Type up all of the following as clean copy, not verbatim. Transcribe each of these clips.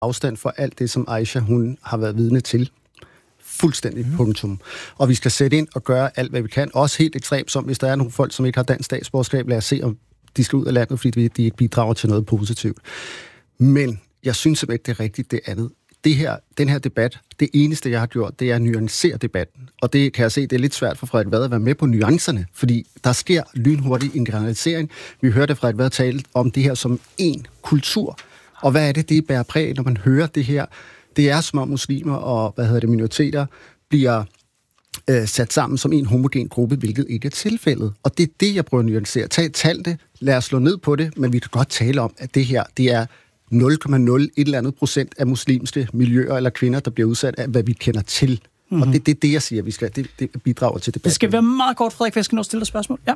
afstand for alt det, som Aisha hun har været vidne til. Fuldstændig punktum. Og vi skal sætte ind og gøre alt, hvad vi kan. Også helt ekstremt, som hvis der er nogle folk, som ikke har dansk statsborgerskab, lad os se, om de skal ud af landet, fordi de ikke bidrager til noget positivt. Men jeg synes simpelthen ikke, det er rigtigt det andet. Den her debat, det eneste, jeg har gjort, det er at nuancere debatten. Og det kan jeg se, det er lidt svært for Frederik Vad at være med på nuancerne, fordi der sker lynhurtigt en generalisering. Vi hørte Frederik Vad tale om det her som en kultur. Og hvad er det bærer præg, når man hører det her? Det er som om muslimer og minoriteter bliver sat sammen som en homogen gruppe, hvilket ikke er tilfældet. Og det er det, jeg prøver at nuancere. Tag det, lad os slå ned på det, men vi kan godt tale om, at det her, det er 0,01% af muslimske miljøer eller kvinder, der bliver udsat af, hvad vi kender til. Og det er det, jeg siger, vi skal. Det bidrager til debatten. Det skal være meget kort, Frederik, for jeg skal nå stille dig spørgsmål. Ja.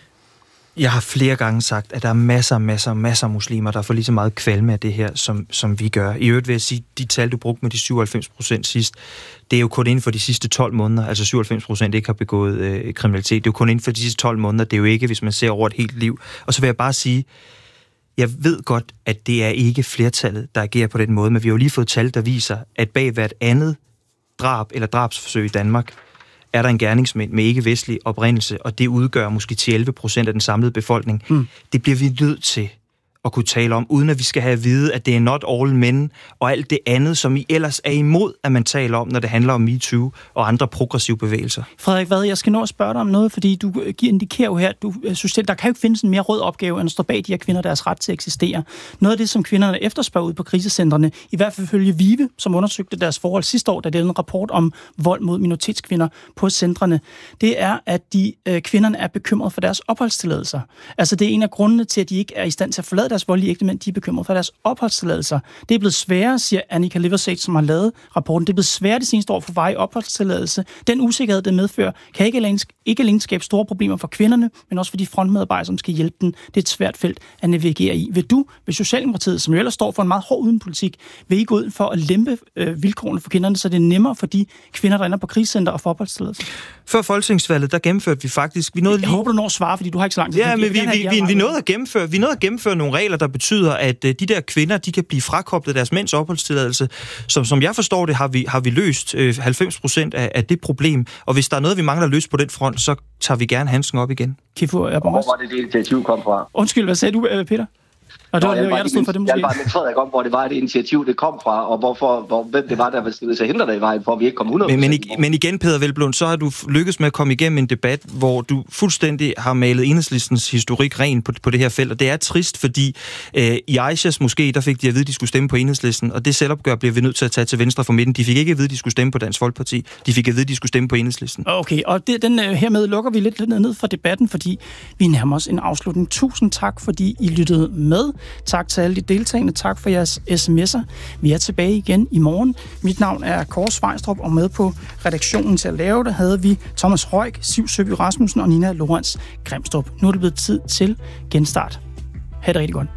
Jeg har flere gange sagt, at der er masser af muslimer, der får lige så meget kvalme af det her, som vi gør. I øvrigt vil jeg sige, de tal, du brugte med de 97% sidst, det er jo kun inden for de sidste 12 måneder, altså 97% ikke har begået kriminalitet. Det er jo kun inden for de sidste 12 måneder, det er jo ikke, hvis man ser over et helt liv. Og så vil jeg bare sige, jeg ved godt, at det er ikke flertallet, der agerer på den måde, men vi har jo lige fået tal, der viser, at bag hvert andet drab eller drabsforsøg i Danmark, er der en gerningsmænd med ikke-vestlig oprindelse, og det udgør måske til 11% af den samlede befolkning. Det bliver vi nødt til at kunne tale om, uden at vi skal have at vide, at det er not all men, og alt det andet, som I ellers er imod, at man taler om, når det handler om MeToo og andre progressive bevægelser. Frederik Vad, jeg skal nå at spørge dig om noget, fordi du indikerer jo her, du synes, der kan jo ikke findes en mere rød opgave, end at stå bag de her kvinder deres ret til at eksistere. Noget af det, som kvinderne efterspørger ud på krisecentrene, i hvert fald følge VIVE, som undersøgte deres forhold sidste år, da det er en rapport om vold mod minoritetskvinder på centrene, det er, at kvinderne er bekymrede for deres opholdstilladelser. Altså, det er en af grundene til, at de ikke er i stand til at forlade deres voldelige ægtemænd, de er bekymrede for deres opholdstilladelser. Det er blevet sværere, siger Annika Liversace, som har lavet rapporten. Det er blevet sværere det seneste år for varig opholdstilladelse. Den usikkerhed, det medfører, kan ikke alene skabe store problemer for kvinderne, men også for de frontmedarbejdere, som skal hjælpe dem. Det er et svært felt at navigere i. Vil Socialdemokratiet, som jo ellers står for en meget hård udenpolitik, vil I gå ud for at lempe vilkårene for kvinderne, så det er nemmere for de kvinder, der ender på krisecenter og får opholdstilladelse? Før folketingsvalget, der gennemførte vi faktisk... Jeg håber, du når at svare, fordi du har ikke så lang tid. Ja, men vi nåede at gennemføre nogle regler, der betyder, at de der kvinder, de kan blive frakoblet deres mænds opholdstilladelse. Som jeg forstår det, har vi løst 90% af det problem. Og hvis der er noget, vi mangler løst på den front, så tager vi gerne handsken op igen. Hvor var det initiativ kom fra? Undskyld, hvad sagde du, Peter? Og det var jeg, der stod for det måske. Jeg var med Frederik om, hvor det var, det initiativ, det kom fra, og hvem det var, der stillede sig hindre dig i vejen, for at vi ikke kom 100%. Men igen, Peder Hvelplund, så har du lykkes med at komme igennem en debat, hvor du fuldstændig har malet Enhedslistens historik ren på det her felt, og det er trist, fordi i Aishas måske, der fik de at vide, at de skulle stemme på Enhedslisten, og det selvopgør bliver vi nødt til at tage til venstre for midten. De fik ikke at vide, at de skulle stemme på Dansk Folkeparti. De fik at vide, at de skulle stemme på Enhedslisten. Okay, og hermed lukker vi lidt ned fra debatten, fordi vi nærmer os en afslutning. Tusind tak, fordi I lyttede med. Tak til alle de deltagende. Tak for jeres sms'er. Vi er tilbage igen i morgen. Mit navn er Kåre Svejstrup, og med på redaktionen til at lave det havde vi Thomas Røg, Siv Søby Rasmussen og Nina Lorenz Grimstrup. Nu er det blevet tid til genstart. Ha' det rigtig godt.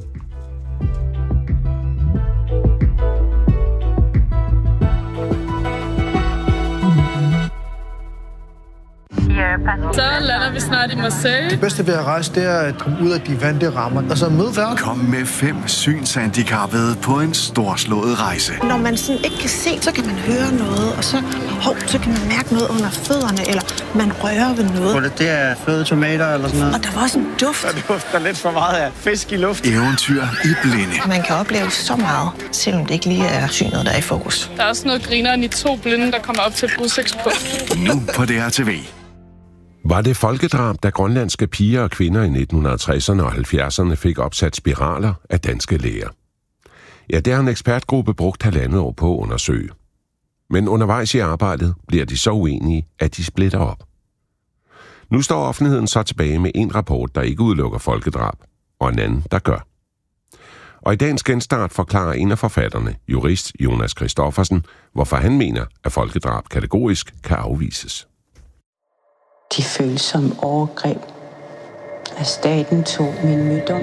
Så lander vi snart i Marseille. Det bedste ved at rejse, det er at komme ud af de vante rammer. Og så møde verden. Kom med 5 synshandicappede på en storslået rejse. Når man sådan ikke kan se, så kan man høre noget, og så kan man mærke noget under fødderne, eller man rører ved noget. Det er fløde tomater eller sådan noget. Og der var også en duft. Der dufter lidt for meget af fisk i luft. Eventyr i blinde. Man kan opleve så meget, selvom det ikke lige er synet, der er i fokus. Der er også noget grineren i 2 blinde, der kommer op til et udsigtspunkt. Nu på DRTV. Var det folkedrab, da grønlandske piger og kvinder i 1960'erne og 70'erne fik opsat spiraler af danske læger? Ja, det har en ekspertgruppe brugt 1,5 år på at undersøge. Men undervejs i arbejdet bliver de så uenige, at de splitter op. Nu står offentligheden så tilbage med en rapport, der ikke udelukker folkedrab, og en anden, der gør. Og i dagens genstart forklarer en af forfatterne, jurist Jonas Christoffersen, hvorfor han mener, at folkedrab kategorisk kan afvises. De føles som overgreb, at staten tog min mødom.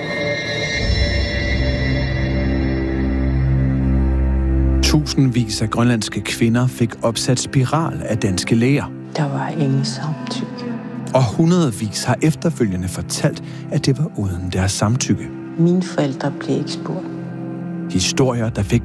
Tusindvis af grønlandske kvinder fik opsat spiral af danske læger. Der var ingen samtykke. Og hundredvis har efterfølgende fortalt, at det var uden deres samtykke. Mine forældre blev ikke spurgt. Historier, der fik